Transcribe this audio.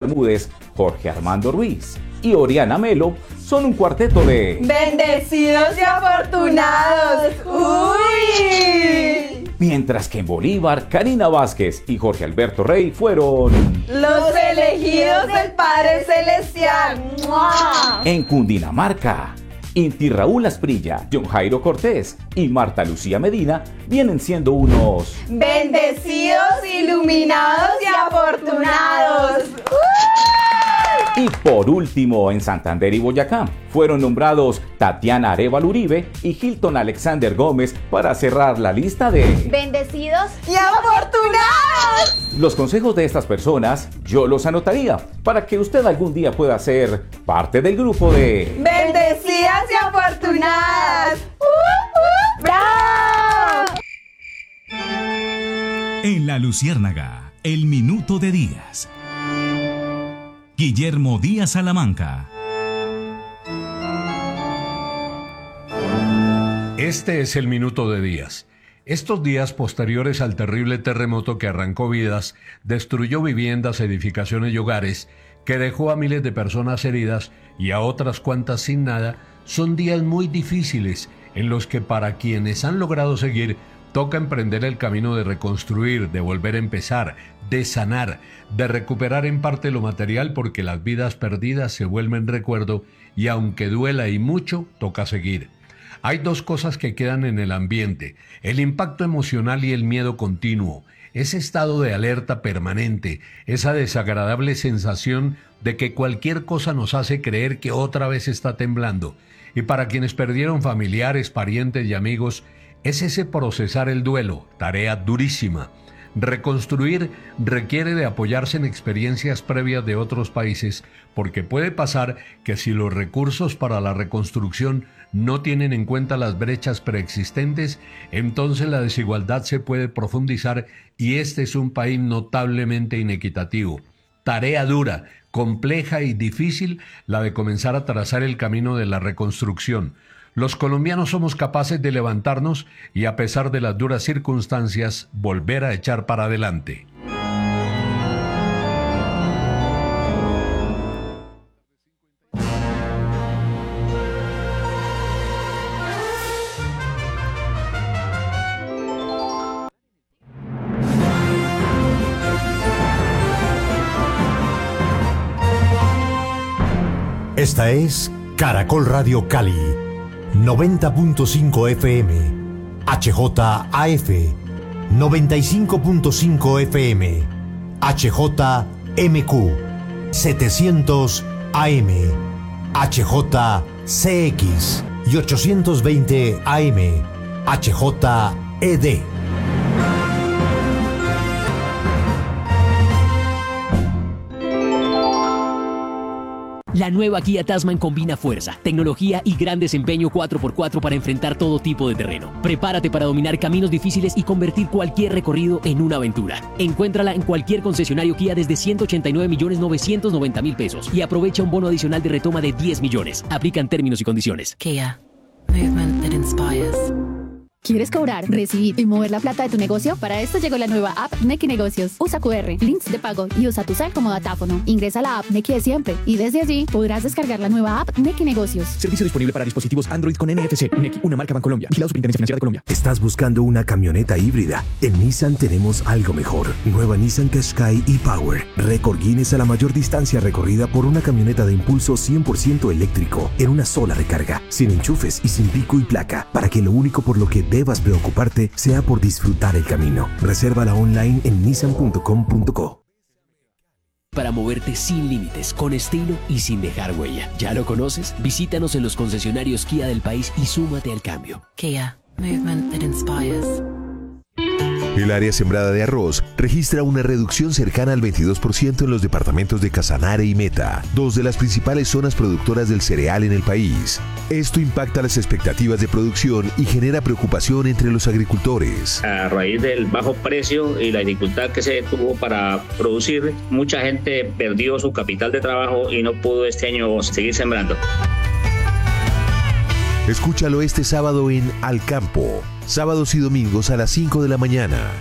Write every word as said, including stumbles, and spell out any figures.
Bermúdez, Jorge Armando Ruiz y Oriana Melo son un cuarteto de bendecidos y afortunados. ¡Uy! Mientras que en Bolívar, Karina Vázquez y Jorge Alberto Rey fueron los elegidos del Padre Celestial. ¡Mua! En Cundinamarca, Inti Raúl Asprilla, John Jairo Cortés y Marta Lucía Medina vienen siendo unos bendecidos, iluminados y afortunados. ¡Uh! Y por último, en Santander y Boyacá, fueron nombrados Tatiana Arévalo Uribe y Hilton Alexander Gómez para cerrar la lista de bendecidos y afortunados. Los consejos de estas personas yo los anotaría para que usted algún día pueda ser parte del grupo de bendecidas y afortunadas. ¡Uh, uh! ¡Bravo! En La Luciérnaga, el minuto de Díaz. Guillermo Díaz Salamanca. Este es el minuto de Díaz. Estos días posteriores al terrible terremoto que arrancó vidas, destruyó viviendas, edificaciones y hogares, que dejó a miles de personas heridas y a otras cuantas sin nada, son días muy difíciles en los que para quienes han logrado seguir, toca emprender el camino de reconstruir, de volver a empezar, de sanar, de recuperar en parte lo material porque las vidas perdidas se vuelven recuerdo y aunque duela y mucho, toca seguir. Hay dos cosas que quedan en el ambiente, el impacto emocional y el miedo continuo, ese estado de alerta permanente, esa desagradable sensación de que cualquier cosa nos hace creer que otra vez está temblando. Y para quienes perdieron familiares, parientes y amigos, es ese procesar el duelo, tarea durísima. Reconstruir requiere de apoyarse en experiencias previas de otros países, porque puede pasar que si los recursos para la reconstrucción no tienen en cuenta las brechas preexistentes, entonces la desigualdad se puede profundizar y este es un país notablemente inequitativo. Tarea dura, compleja y difícil la de comenzar a trazar el camino de la reconstrucción. Los colombianos somos capaces de levantarnos y a pesar de las duras circunstancias, volver a echar para adelante. Esta es Caracol Radio Cali. noventa punto cinco F M, H J A F, noventa y cinco punto cinco F M, H J M Q, setecientos A M, H J C X y ochocientos veinte A M, H J E D. La nueva Kia Tasman combina fuerza, tecnología y gran desempeño cuatro por cuatro para enfrentar todo tipo de terreno. Prepárate para dominar caminos difíciles y convertir cualquier recorrido en una aventura. Encuéntrala en cualquier concesionario Kia desde ciento ochenta y nueve millones novecientos noventa mil pesos y aprovecha un bono adicional de retoma de diez millones. Aplican términos y condiciones. Kia. Movement that inspires. ¿Quieres cobrar, recibir y mover la plata de tu negocio? Para esto llegó la nueva app Nequi Negocios. Usa Q R, links de pago y usa tu cel como datáfono. Ingresa a la app Nequi de siempre y desde allí podrás descargar la nueva app Nequi Negocios. Servicio disponible para dispositivos Android con N F C. Nequi, una marca Bancolombia. Vigilado Superintendencia Financiera de Colombia. ¿Estás buscando una camioneta híbrida? En Nissan tenemos algo mejor. Nueva Nissan Qashqai e-Power. Récord Guinness a la mayor distancia recorrida por una camioneta de impulso cien por ciento eléctrico en una sola recarga, sin enchufes y sin pico y placa, para que lo único por lo que debas preocuparte sea por disfrutar el camino. Resérvala online en nissan punto com punto co. Para moverte sin límites, con estilo y sin dejar huella. ¿Ya lo conoces? Visítanos en los concesionarios Kia del país y súmate al cambio. Kia. Movement that inspires. El área sembrada de arroz registra una reducción cercana al veintidós por ciento en los departamentos de Casanare y Meta, dos de las principales zonas productoras del cereal en el país. Esto impacta las expectativas de producción y genera preocupación entre los agricultores. A raíz del bajo precio y la dificultad que se tuvo para producir, mucha gente perdió su capital de trabajo y no pudo este año seguir sembrando. Escúchalo este sábado en Al Campo, sábados y domingos a las cinco de la mañana.